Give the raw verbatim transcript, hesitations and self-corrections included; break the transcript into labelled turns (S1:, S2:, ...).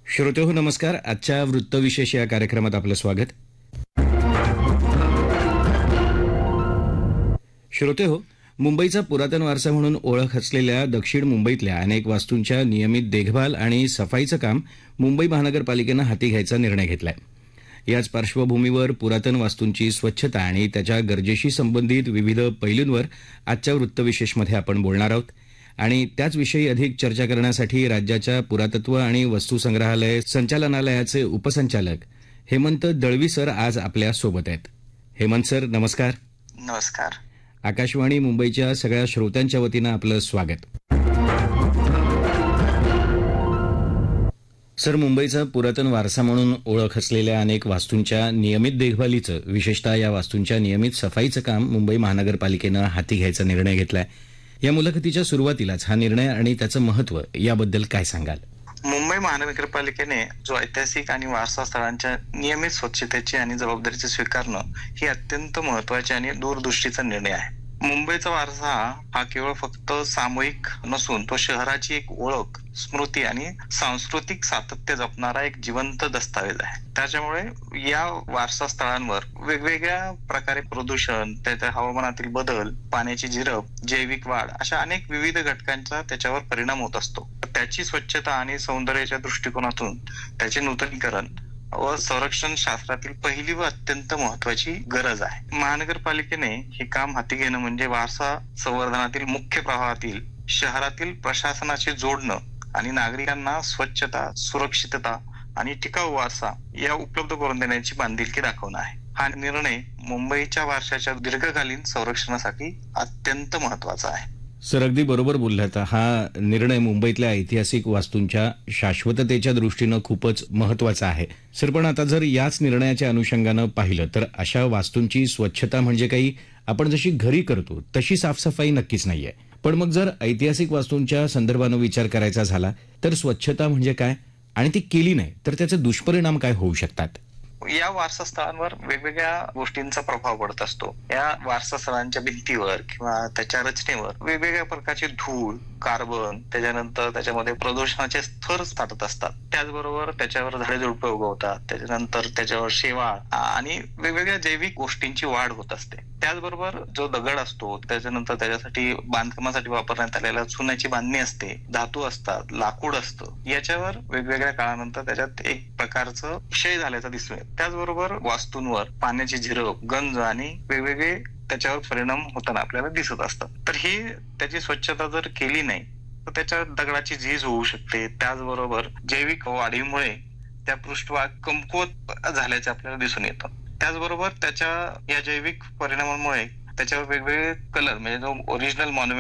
S1: श्रोतेहो नमस्कार. आजच्या वृत्तविशेष या कार्यक्रमात आपलं स्वागत. श्रोतेहो, मुंबईचा पुरातन वारसा म्हणून ओळख असलेल्या दक्षिण मुंबईतल्या अनेक वास्तूंच्या नियमित देखभाल आणि सफाईचं काम मुंबई महानगरपालिकेनं हाती घ्यायचा निर्णय घेतलाय. याच पार्श्वभूमीवर पुरातन वास्तूंची स्वच्छता आणि त्याच्या गरजेशी संबंधित विविध पैलूंवर आजच्या वृत्तविशेषमध्ये आपण बोलणार आहोत. आणि त्याचविषयी अधिक चर्चा करण्यासाठी राज्याच्या पुरातत्व आणि वस्तुसंग्रहालय संचालनालयाचे उपसंचालक हेमंत दळवी सर आज आपल्या सोबत आहेत. हेमंत सर, नमस्कार.
S2: नमस्कार.
S1: आकाशवाणी मुंबईच्या सगळ्या श्रोत्यांच्या वतीनं आपलं स्वागत. सर, मुंबईचा पुरातन वारसा म्हणून ओळख असलेल्या अनेक वास्तूंच्या नियमित देखभालीचं, विशेषतः या वास्तूंच्या नियमित सफाईचं काम मुंबई महानगरपालिकेनं हाती घ्यायचा निर्णय घेतलाय. या मुलाखतीच्या सुरुवातीलाच हा निर्णय आणि त्याचं महत्त्व याबद्दल काय सांगाल?
S2: मुंबई महानगरपालिकेने जो ऐतिहासिक आणि वारसा स्थळांच्या नियमित स्वच्छतेची आणि जबाबदारीचे स्वीकारणं ही अत्यंत महत्वाची आणि दूरदृष्टीचा निर्णय आहे. मुंबईचा वारसा हा केवळ फक्त सामूहिक नसून तो शहराची एक ओळख, स्मृती आणि सांस्कृतिक सातत्य जपणारा एक जिवंत दस्तावेज आहे. त्याच्यामुळे या वारसा स्थळांवर वेगवेगळ्या प्रकारे प्रदूषण, त्याच्या हवामानातील बदल, पाण्याची झिरप, जैविक वाढ अशा अनेक विविध घटकांचा त्याच्यावर परिणाम होत असतो. त्याची स्वच्छता आणि सौंदर्याच्या दृष्टिकोनातून त्याचे नूतनीकरण व संरक्षण शास्त्रातील पहिली व अत्यंत महत्वाची गरज आहे. महानगरपालिकेने हे काम हाती घेणं म्हणजे वारसा संवर्धनातील मुख्य प्रवाहातील शहरातील प्रशासनाशी जोडणं आणि नागरिकांना स्वच्छता, सुरक्षितता आणि टिकाऊ वारसा या उपलब्ध करून देण्याची बांधिलकी दाखवणं आहे. हा निर्णय मुंबईच्या वारशाच्या दीर्घकालीन संरक्षणासाठी अत्यंत महत्वाचा आहे.
S1: सर, अगदी बरोबर बोललात. हा निर्णय मुंबईतल्या ऐतिहासिक वास्तूंच्या शाश्वततेच्या दृष्टीनं खूपच महत्वाचा आहे. सर, पण आता जर याच निर्णयाच्या अनुषंगानं पाहिलं तर अशा वास्तूंची स्वच्छता म्हणजे काही आपण जशी घरी करतो तशी साफसफाई नक्कीच नाहीये. पण मग जर ऐतिहासिक वास्तूंच्या संदर्भानं विचार करायचा झाला तर स्वच्छता म्हणजे काय आणि ती केली नाही तर त्याचे दुष्परिणाम काय होऊ शकतात?
S2: या वारसा स्थळांवर वेगवेगळ्या गोष्टींचा प्रभाव पडत असतो. या वारसा स्थळांच्या भिंतीवर किंवा त्याच्या रचनेवर वेगवेगळ्या प्रकारचे धूळ, कार्बन, त्याच्यानंतर त्याच्यामध्ये प्रदूषणाचे स्तर साठत असतात. त्याचबरोबर त्याच्यावर झाडे झुडपे उगवतात, त्याच्यानंतर त्याच्यावर शेवाळ आणि वेगवेगळ्या जैविक गोष्टींची वाढ होत असते. त्याचबरोबर जो दगड असतो, त्याच्यानंतर त्याच्यासाठी बांधकामासाठी वापरण्यात आलेल्या चुन्याची बांधणी असते, धातू असतात, लाकूड असतं, याच्यावर वेगवेगळ्या काळानंतर त्याच्यात एक प्रकारचं क्षय झाल्याचं दिसून येतं. त्याचबरोबर वास्तूंवर पाण्याची झिरप, गंज आणि वेगवेगळे त्याच्यावर परिणाम होताना आपल्याला दिसत असतात. तर ही त्याची स्वच्छता जर केली नाही तर त्याच्या दगडाची झीज होऊ शकते. त्याचबरोबर जैविक वाढीमुळे त्या पृष्ठभाग कमकुवत झाल्याचे आपल्याला दिसून येतं. त्याचबरोबर त्याच्या या जैविक परिणामांमुळे त्याच्यावर वेगवेगळे कलर म्हणजे जो ओरिजिनल मॉन्युमेंट